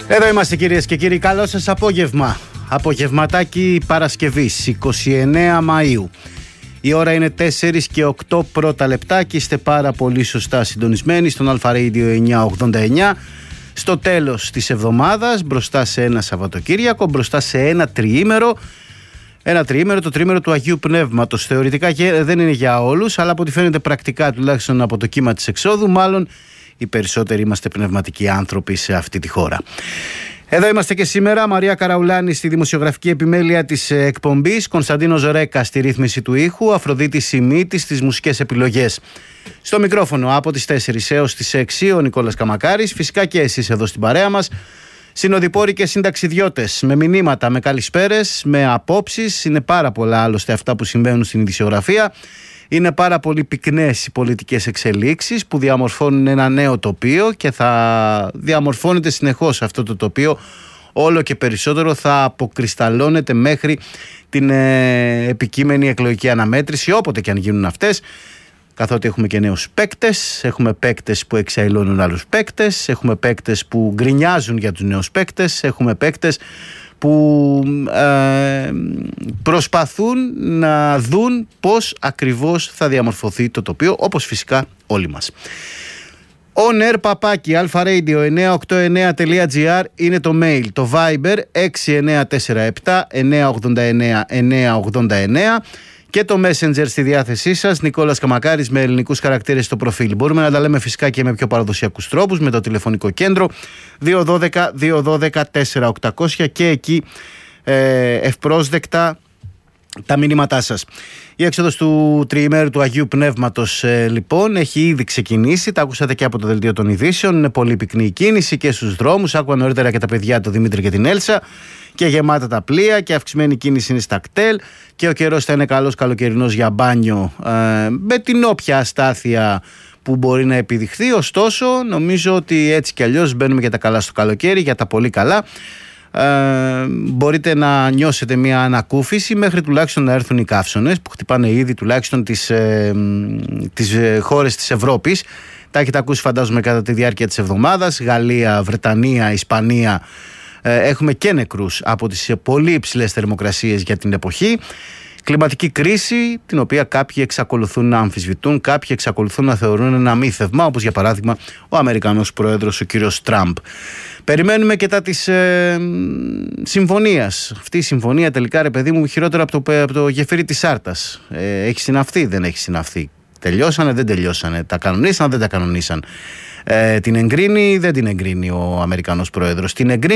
Εδώ είμαστε κυρίες και κύριοι, καλό σας απόγευμα. Απογευματάκι Παρασκευής, 29 Μαΐου. Η ώρα είναι 4 και 8 πρώτα λεπτά και είστε πάρα πολύ σωστά συντονισμένοι στον Αλφα Radio 989. Στο τέλος της εβδομάδας, μπροστά σε ένα Σαββατοκύριακο, μπροστά σε ένα τριήμερο. Ένα τριήμερο, το τριήμερο του Αγίου Πνεύματος. Θεωρητικά δεν είναι για όλους, αλλά από ό,τι φαίνεται πρακτικά, τουλάχιστον από το κύμα της εξόδου, μάλλον οι περισσότεροι είμαστε πνευματικοί άνθρωποι σε αυτή τη χώρα. Εδώ είμαστε και σήμερα. Μαρία Καραουλάνη στη δημοσιογραφική επιμέλεια της εκπομπής, Κωνσταντίνος Ρέκα στη ρύθμιση του ήχου, Αφροδίτη Σιμίτη στις μουσικές επιλογές. Στο μικρόφωνο από τις 4 έως τις 6 ο Νικόλας Καμακάρης. Φυσικά και εσείς εδώ στην παρέα μας. Συνοδοιπόροι και συνταξιδιώτες με μηνύματα, με καλησπέρες, με απόψεις. Είναι πάρα πολλά άλλωστε αυτά που συμβαίνουν στην ειδησιογραφία. Είναι πάρα πολύ πυκνές οι πολιτικές εξελίξεις που διαμορφώνουν ένα νέο τοπίο και θα διαμορφώνεται συνεχώς αυτό το τοπίο, όλο και περισσότερο θα αποκρισταλώνεται μέχρι την επικείμενη εκλογική αναμέτρηση, όποτε και αν γίνουν αυτές, καθότι έχουμε και νέους παίκτες, έχουμε παίκτες που εξαϊλώνουν άλλους παίκτες, έχουμε παίκτες που γκρινιάζουν για τους νέους παίκτες, έχουμε παίκτες που προσπαθούν να δουν πώς ακριβώς θα διαμορφωθεί το τοπίο, όπως φυσικά όλοι μας. onr@alfaradio989.gr είναι το mail, το Viber 6947 989 989 και το Messenger στη διάθεσή σας, Νικόλας Καμακάρης με ελληνικούς χαρακτήρες στο προφίλ. Μπορούμε να τα λέμε φυσικά και με πιο παραδοσιακούς τρόπους, με το τηλεφωνικό κέντρο 212 4-800 και εκεί ευπρόσδεκτα τα μηνύματά σας. Η έξοδος του τριημέρου του Αγίου Πνεύματος λοιπόν έχει ήδη ξεκινήσει. Τα ακούσατε και από το δελτίο των ειδήσεων. Είναι πολύ πυκνή η κίνηση και στους δρόμους. Άκουγα νωρίτερα και τα παιδιά, τον Δημήτρη και την Έλσα. Και γεμάτα τα πλοία και αυξημένη κίνηση είναι στα κτέλ. Και ο καιρός θα είναι καλός καλοκαιρινός για μπάνιο με την όποια αστάθεια που μπορεί να επιδειχθεί. Ωστόσο, νομίζω ότι έτσι κι αλλιώς μπαίνουμε για τα καλά στο καλοκαίρι, για τα πολύ καλά. Μπορείτε να νιώσετε μια ανακούφιση μέχρι τουλάχιστον να έρθουν οι καύσωνες που χτυπάνε ήδη τουλάχιστον τις χώρες της Ευρώπης. Τα έχετε ακούσει φαντάζομαι κατά τη διάρκεια της εβδομάδας. Γαλλία, Βρετανία, Ισπανία. Έχουμε και νεκρούς από τις πολύ υψηλές θερμοκρασίες για την εποχή. Κλιματική κρίση, την οποία κάποιοι εξακολουθούν να αμφισβητούν, κάποιοι εξακολουθούν να θεωρούν ένα μύθευμα, όπως για παράδειγμα ο Αμερικανός πρόεδρος, ο κύριος Τραμπ. Περιμένουμε και τα της συμφωνίας. Αυτή η συμφωνία τελικά, ρε παιδί μου, χειρότερα από το γεφύρι της Σάρτας. Έχει συναυθεί, δεν έχει συναυθεί. Τελειώσανε, δεν τελειώσανε. Τα κανονίσαν, δεν τα κανονίσαν. Την εγκρίνει, δεν την εγκρίνει ο Αμερικανός πρόεδρος. Την εγκρίνει